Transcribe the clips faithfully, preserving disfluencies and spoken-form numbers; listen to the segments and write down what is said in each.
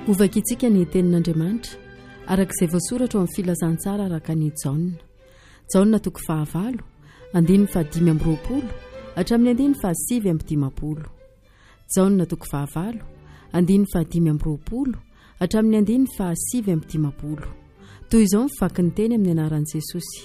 ovakitsika ny tenin'andriamanitra arak'izay voasoratra amin'ny filazantsara araka ny jaona jaona toko fahavalo andiny fahadimy amby roapolo hatramin'ny andiny fahasivy amby dimapolo jaona toko fahavalo andiny fahadimy amby roapolo hatramin'ny andiny fahasivy amby dimapolo toy izao mivaky ny teny amin'ny anaran'i Jesosy.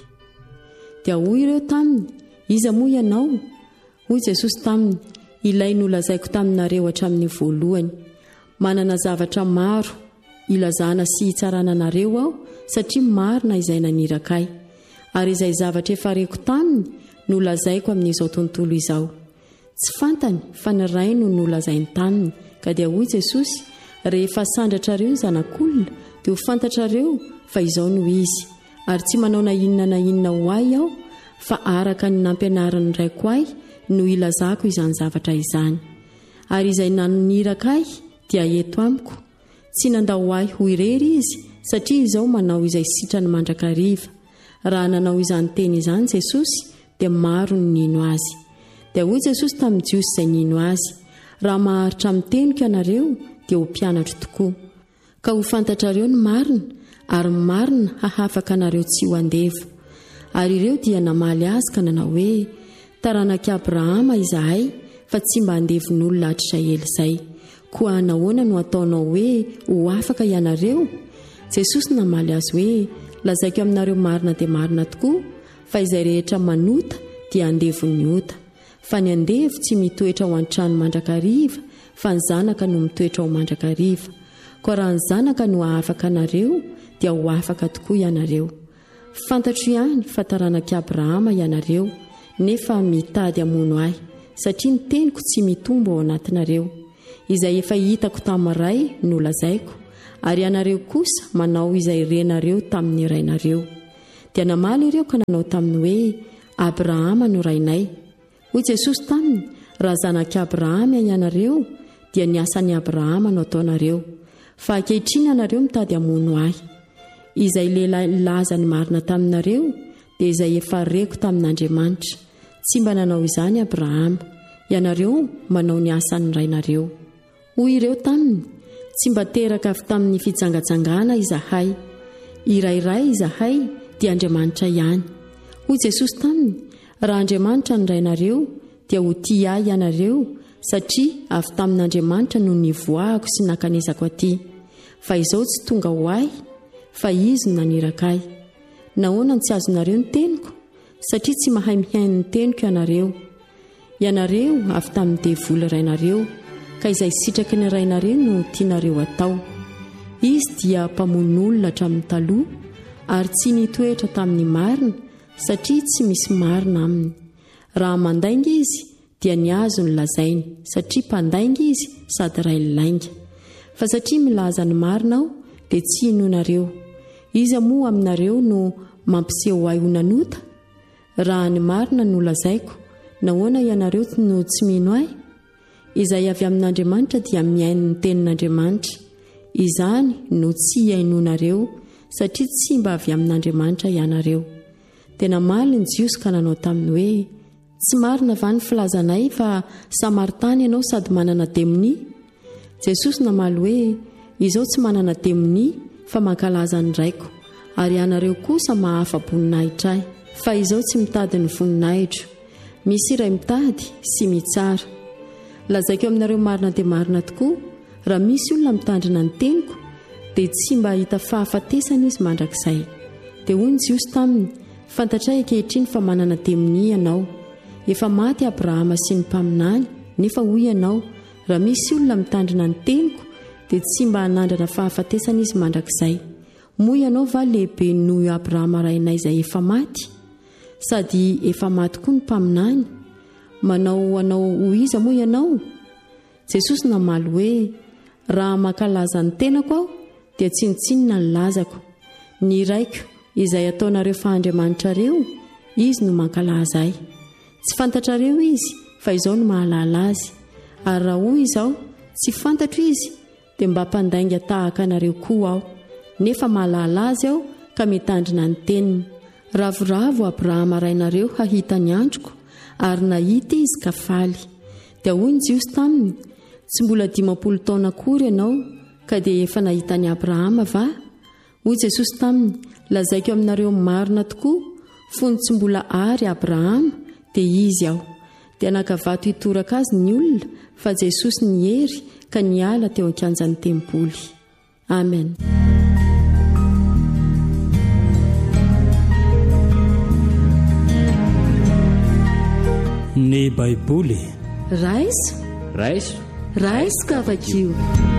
Dia hoy ireo taminy, iza moa ianao? Hoy Jesosy taminy, ilay nolazaiko taminareo hatramin'ny voalohany. Manana zavatra maro ilazana sy hitsarana anareo aho satria marina izay nanirakay. Ary izay zavatra efa reko taminy nolazaiko amin'izao tontolo izao. Tsy fantany fa ny ray no nolazainy taminy. Ka dia hoy Jesosy, rehefa sandratrareo ny zanak'olona dia ho fantatrareo fa izao no izy. Ary tsy manao na inona na inona ho ahy aho, fa araka ny nampianarany raiko ahy no ilazako izany zavatra izany. Ary izay nanirakay dia eto amiko. Tsy nandao ahy ho irery izy, satria izao manao izay sitrany mandrakariva. Raha nanao izany teny izany Jesosy, dia maro ny nino azy. Dia hoy Jesosy tamin'ny jiosy izay nino azy, raha maharitra miteniko ianareo dia ho mpianatra tokoa. Ka ho fantatrareo ny marina, ary marina hahafaka anareo tsy ho andevo. Ary ireo dia namaly azy ka nanao hoe, taranak'i Abrahama izahay, fa tsy mba andevon'olona Israely izay. Koa nahoana no ataonao hoe ho afaka ianareo? Jesosy namaly azy hoe, lazaiko aminareo marina dia marina tokoa, fa izay rehetra manota dia andevony ota. Fa ny andevo tsy mitoetra ho an-trano mandrakariva, fa ny zanaka no mitoetra ho mandrakariva. Koa raha ny zanaka no afaka anareo, dia ho afaka tokoa ianareo. Fantatro ihany fa taranak'i Abrahama ianareo, nefa mitady hamono ahy, satria ny teniko tsy mitombo ao anatinareo. Izay efa hitako tamin'iray no lazaiko, ary ianareo kosa manao izay renareo tamin'ny rainareo. Dia namaly ireo ka nanao taminy hoe, Abrahama no rainay. Hoy Jesosy taminy, raha zanak'i Abrahama ianareo, dia ny asan'i Abrahama no ataonareo. Fa ankehitriny ianareo mitady hamono ahy. Izay lehilahy laza ny marina taminareo, dia izay efa reko tamin'Andriamanitra. Tsy mba nanao izany Abrahama, ianareo manao ny asan'ny rainareo. Hoy ireo taminy, tsy mba teraka avy tamin'ny fijangajangana izahay. Irairay izahay dia Andriamanitra ihany. Hoy Jesosy taminy, raha Andriamanitra ny rainareo, dia ho tia ahy ianareo, satria avy tamin'Andriamanitra no nivoahako sy nakanesako aty. Fa izao tsy tonga ho ahy, fa izy no nanirakay. Nahoana ny tsy azonareo ny teniko? Satria tsy mahay mihaino ny teniko ianareo. Ianareo avy tamin'ny devoly rainareo, ka izay sitraky ny rainareo no tianareo atao. Izy dia mpamon'olona hatramin'ny taloha, ary tsy nitoetra tamin'ny marina, satria tsy misy marina aminy. Raha mandainga izy, dia ny azo ny lazainy, satria mpandainga izy sady ray lainga. Fa satria milaza ny marina aho, dia tsy inonareo. Iza moa aminareo no mampiseho ahy ho nanota? Raha ny marina no lazaiko, nahoana ianareo no tsy mino ahy? Izay avy amin'Andriamanitra dia miaino ny tenin'Andriamanitra. Izany no tsy iainonareo, satria tsy mba avy amin'Andriamanitra ianareo. Tena maly ny jiosy ka nanao taminy hoe, tsy marina va ny filazanay fa Samaritany ianao sady manana demoni? Jesosy namaly hoe, izao tsy manana demoni fa mankalaza ny raiko, ary ianareo kosa mahafa-boninahitra ahy. Fa izao tsy mitady ny voninahitro, misy iray mitady sy mitsara. Lazaiko aminareo marina dia marina tokoa, raha misy olona mitandrina ny teniko, dia tsy mba hita fahafatesana izy mandrakizay. Dia hoy ny jiosy taminy, fantatray ankehitriny fa manana demoni ianao. Efa maty Abrahama sy ny mpaminany, nefa hoy ianao, raha misy olona mitandrina ny teniko, dia tsy mba hanandrana fahafatesana izy mandrakizay. Moa ianao va lehibe noho Abrahama rainay izay efa maty? Sady efa maty koa ny mpaminany? Manao anao ho iza moa ianao? Jesosy namaly hoe, raha mankalaza ny tenako aho, dia tsinotsinona ny lazako. Ny raiko izay ataonareo fahandriamanitra-reo, izy no mankalaza ahy. Tsy fantatrareo izy, fa izao no mahalala azy. Ary raha hoy izao, tsy fantatro izy, dia mba mpandainga tahaka anareo koa aho. Nefa mahalala azy aho ka mitandrina ny teniny. Ravoravo Abrahama rainareo hahita ny androko, ary nahita izy ka faly. Dia hoy ny jiosy taminy, tsy mbola dimampolo taona akory ianao, ka dia efa nahitany abrahama va hoy jesosy taminy lazaiko aminareo marina tokoa fony tsy mbola ary abrahama dia izy aho dia nakavato hitoraka azy ny olona fa jesosy ny hery ka niala teo ankianjan'ny tempoly amen. Ny baiboly raisa raisa raisa kavakio